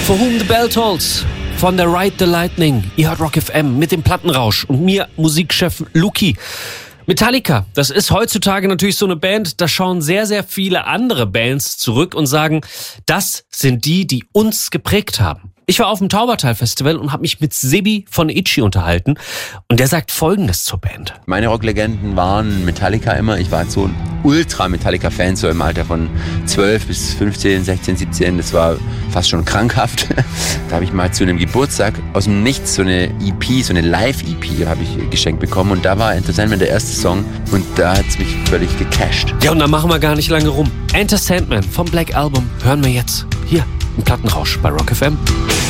For Whom the Bell Tolls von der Ride the Lightning. Ihr hört Rock FM mit dem Plattenrausch und mir, Musikchef Luki. Metallica, das ist heutzutage natürlich so eine Band, da schauen sehr, sehr viele andere Bands zurück und sagen, das sind die uns geprägt haben. Ich war auf dem Taubertal-Festival und habe mich mit Sebi von Itchy unterhalten und der sagt Folgendes zur Band. Meine Rocklegenden waren Metallica immer. Ich war so ein Ultra-Metallica-Fan, so im Alter von 12 bis 15, 16, 17. Das war fast schon krankhaft. Da habe ich mal zu einem Geburtstag aus dem Nichts so eine EP, so eine Live-EP habe ich geschenkt bekommen. Und da war Entertainment der erste Song und da hat es mich völlig gecasht. Ja, und dann machen wir gar nicht lange rum. Enter Sandman vom Black Album hören wir jetzt hier im Plattenrausch bei Rock FM.